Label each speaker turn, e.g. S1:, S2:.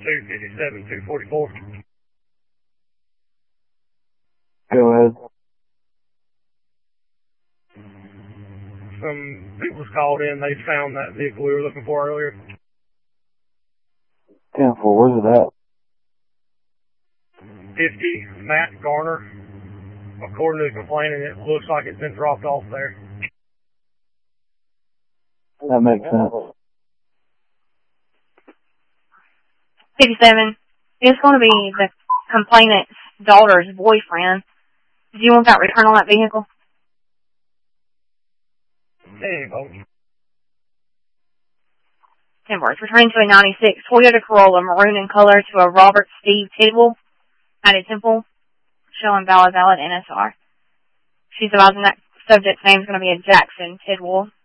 S1: 257, 244.
S2: Go ahead.
S1: Some people's called in. They found that vehicle we were looking for earlier.
S2: 10-4, where's it at?
S1: 50, Matt Garner. According to the complainant, it looks like it's been dropped off there.
S2: That makes sense.
S3: 57. It's going to be the complainant's daughter's boyfriend. Do you want that return on that vehicle?
S1: Hey, folks.
S3: 10 words. Returning to a 96 Toyota Corolla, maroon in color, to a Robert Steve Tidwell at a Temple, showing valid NSR. She's advising that subject's name is going to be a Jackson Tidwell.